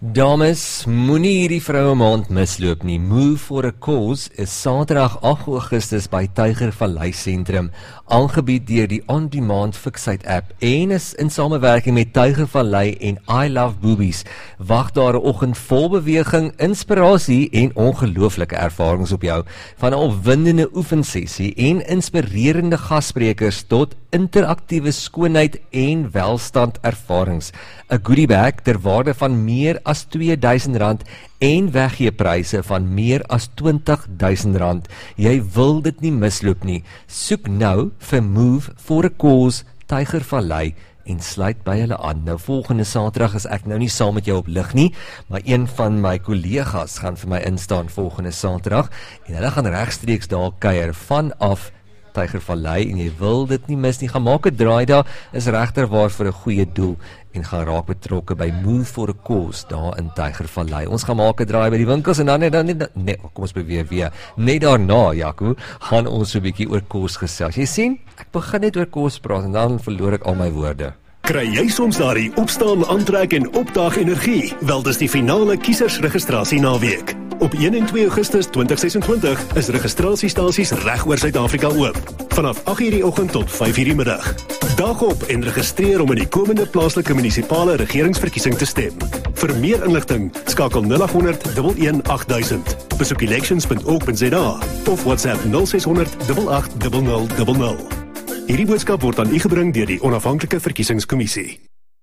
Dames, moenie hierdie vroue maand misloop nie. Move for a Cause is Saterdag 8 Augustus by Tygervallei Sentrum, aangebied deur die On-Demand Fixite app en is in samewerking met Tygervallei en I Love Boobies. Wag daar 'n oggend vol beweging, inspirasie en ongelooflike ervarings op jou. Van 'n opwindende oefensessie en inspirerende gassprekers tot interaktiewe skoonheid en welstand ervarings. 'n goodie bag ter waarde van meer as R2000 en weggeepryse van meer as R20,000. Jy wil dit nie misloop nie. Soek nou vir Move for a Cause Tygervallei en sluit by hulle aan. Nou volgende Saterdag is ek nou nie saam met jou op lig nie, maar een van my kollegas gaan vir my instaan volgende Saterdag en hulle gaan regstreeks daar kuier vanaf Tygervallei en jy wil dit nie mis nie. Gaan maak 'n draai daar, is regter waar vir 'n goeie doel en gaan raak betrokke by Move for a Cause daar in Tygervallei. Ons gaan maak 'n draai by die winkels en dan kom ons beweer weer. Net daarna, Jaco, gaan ons so 'n bietjie oor kos gesels. Jy sien, ek begin net oor kos praat en dan verloor ek al my woorde. Kry jy soms daardie opstaan, aantrek en opdaag energie? Wel, dis die finale kiesersregistrasie naweek. Op 1 en 2 Augustus 2026 is registrasiestasies reg oor Suid-Afrika oop. Vanaf 8:00 die oggend tot 5:00 die middag. Daag op en registreer om in die komende plaaslike munisipale regeringsverkiesing te stem. Vir meer inligting, skakel 0800 11 8000. Besoek elections.org.za of WhatsApp 0600 88 0000. Hierdie boodskap word aan u gebring deur die Onafhanklike Verkiesingskommissie.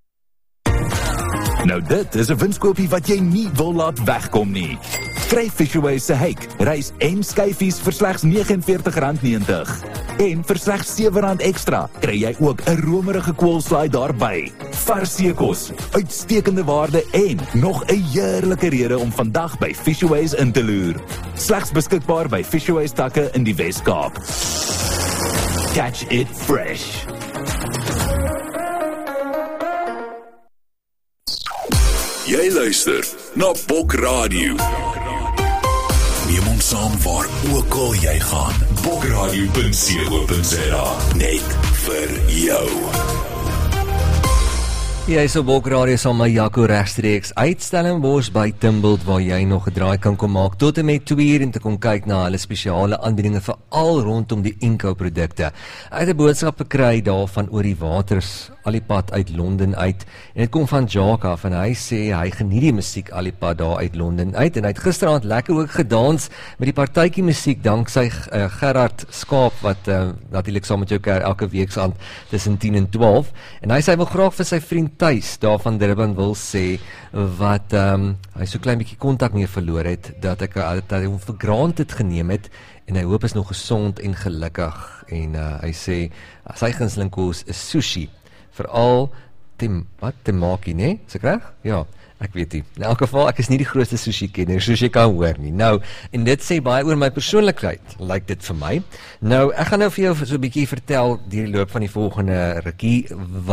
Nou dit is 'n winskoopie wat jy nie wil laat wegkom nie. Kry Fisherways se hake, rys en skyfies vir slegs R49.90. En vir slegs R7 ekstra kry jy ook 'n romerige koolslaai daarby. Vars seekos, uitstekende waarde en nog 'n heerlike rede om vandag by Fisherways in te loer. Slegs beskikbaar by Fisherways takke in die Wes-Kaap. Catch it fresh. Jy luister na Bok Radio. Neem ons saam waar ook al jy gaan. Bokradio.co.za. Net vir jou. Jy is op Bok Radio saam met Jaco regstreeks uit Stellenbosch by Timbult waar jy nog 'n draai kan kom maak tot en met 2:00 en te kom kyk na hulle spesiale aanbiedinge veral rondom die Inco produkte. Ek het 'n boodskap gekry daarvan oor die waters al die pad uit Londen uit en dit kom van Jacques af en hy sê hy geniet die musiek al die pad daar uit Londen uit en hy het gisteraand lekker ook gedans met die partytjie musiek danksy Gerard Skaap wat natuurlik saam met jou elke week aan tussen 10 en 12 en hy sê hy wil graag vir sy vriend Thys daar van Durban wil sê wat hy so klein bietjie kontak mee verloor het dat hy hom vir granted geneem het en hy hoop is nog gesond en gelukkig en hy sê sy gunsteling kos is sushi veral temaki, né? Is ek reg? Ja, ek weet nie. In elk geval, ek is nie die grootste sushi-kenner, soos jy kan hoor nie. Nou, en dit sê baie oor my persoonlikheid, lyk dit vir my. Nou, ek gaan nou vir jou so 'n bietjie vertel deur die loop van die volgende rukkie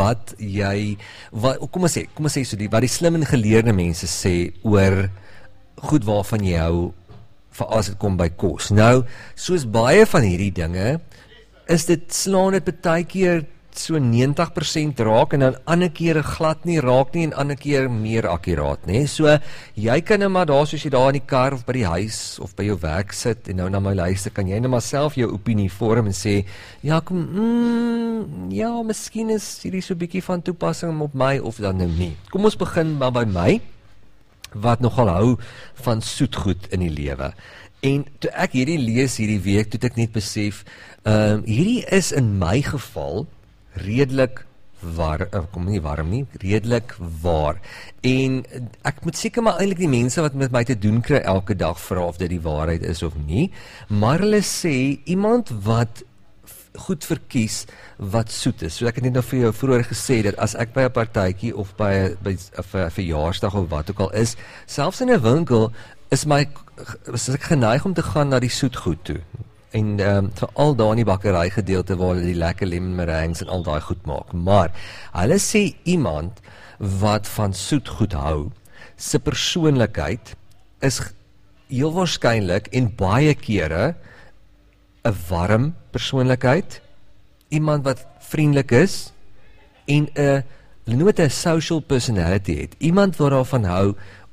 kom ons sê so wat die slim en geleerde mense sê oor goed waarvan jy hou vir as dit kom by kos. Nou, soos baie van hierdie dinge is dit slaan dit baie keer so 90% raak en dan ander kere glad nie raak nie en ander keer meer akkuraat, né? So jy kan nou maar daar soos jy daar in die kar of by die huis of by jou werk sit en nou na my luister, kan jy nou maar self jou opinie vorm en sê, ja, ja, miskien is hierdie so 'n bietjie van toepassing op my of dan nou nie. Kom ons begin maar by my wat nogal hou van soetgoed in die lewe. En toe ek hierdie lees hierdie week, toe ek net besef, hierdie is in my geval redelik redelik waar. En ek moet seker maar eintlik die mense wat met my te doen kry elke dag vra of dit die waarheid is of nie, maar hulle sê iemand wat goed verkies wat soet is. So ek het net nou vir jou vroeër gesê dat as ek by 'n partytjie of by 'n verjaarsdag of wat ook al is, selfs in 'n winkel is ek geneig om te gaan na die soetgoed toe. En veral daar in die bakkery gedeelte waar hulle die lekker lemon meringues en al daai goed maak. Maar hulle sê iemand wat van soetgoed hou, se persoonlikheid is heel waarskynlik en baie kere 'n warm persoonlikheid, iemand wat vriendelik is en 'n noem dit 'n social personality het. Iemand wat daarvan hou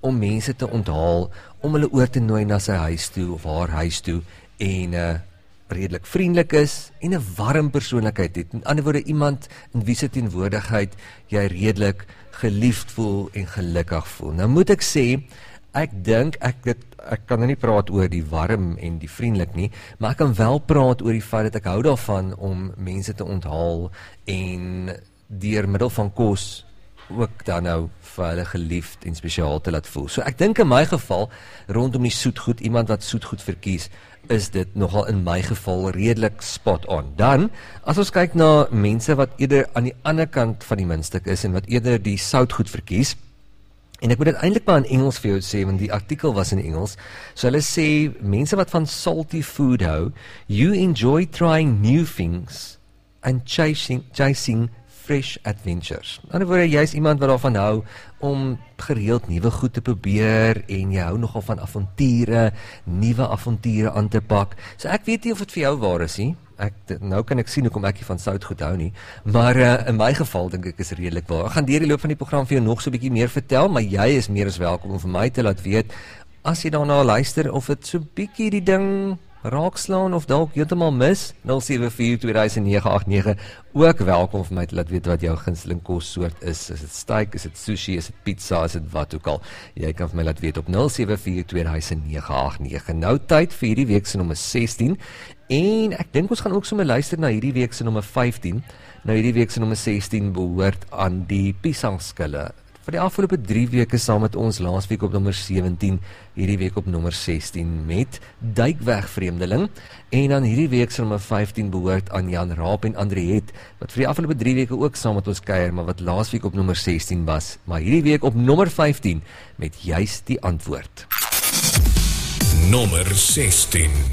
om mense te onthaal, om hulle oor te nooi na sy huis toe of haar huis toe en redelik vriendelik is en 'n warm persoonlikheid het. In ander woorde, iemand in wie se teenwoordigheid jy redelik geliefd voel en gelukkig voel. Nou moet ek sê, ek dink ek kan nou nie praat oor die warm en die vriendelik nie, maar ek kan wel praat oor die feit dat ek hou daarvan om mense te onthaal en deur middel van kos ook dan nou vir hulle geliefd en spesiaal te laat voel. So ek dink in my geval, rondom die soetgoed, iemand wat soetgoed verkies, is dit nogal in my geval redelik spot on. Dan, as ons kyk na mense wat eerder aan die ander kant van die muntstuk is en wat eerder die soutgoed verkies, en ek moet dit eintlik maar in Engels vir jou sê, want die artikel was in Engels, so hulle sê, mense wat van salty food hou, you enjoy trying new things and chasing fresh adventures. In ander woorde, jy is iemand wat daarvan hou om gereeld nuwe goed te probeer en jy hou nogal van avonture, nuwe avonture aan te pak. So ek weet nie of dit vir jou waar is nie. Nou kan ek sien hoekom ek nie van sout goed hou nie, maar in my geval dink ek is redelik waar. Ek gaan deur die loop van die program vir jou nog so 'n bietjie meer vertel, maar jy is meer as welkom om vir my te laat weet, as jy daarna luister, of dit so bietjie die ding raakslaan of dalk heeltemal mis. 074200989, ook welkom vir my te laat weet wat jou gunsteling kossoort is dit steak, is dit sushi, is dit pizza, is dit wat ook al. Jy kan vir my laat weet op 074200989. Nou tyd vir hierdie week se nommer 16, en ek dink ons gaan ook sommer luister na hierdie week se nommer 15. Nou hierdie week se nommer 16 behoort aan die piesangskille. Vir die afgelope 3 weke saam met ons, laasweek op nommer 17, hierdie week op nommer 16 met Duikweg Vreemdeling, en dan hierdie week se nommer 15 behoort aan Jan Raap en Andriet, wat vir die afgelope 3 weke ook saam met ons kuier, maar wat laasweek op nommer 16 was, maar hierdie week op nommer 15 met juist die antwoord. Nommer 16.